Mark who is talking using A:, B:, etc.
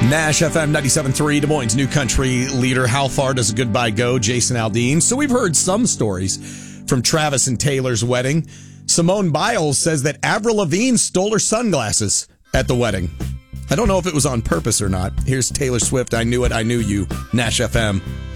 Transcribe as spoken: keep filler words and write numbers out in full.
A: Nash F M ninety-seven point three, Des Moines' new country leader. How far does a goodbye go? Jason Aldean. So we've heard some stories from Travis and Taylor's wedding. Simone Biles says that Avril Lavigne stole her sunglasses at the wedding. I don't know if it was on purpose or not. Here's Taylor Swift. I knew it. I knew you. Nash F M.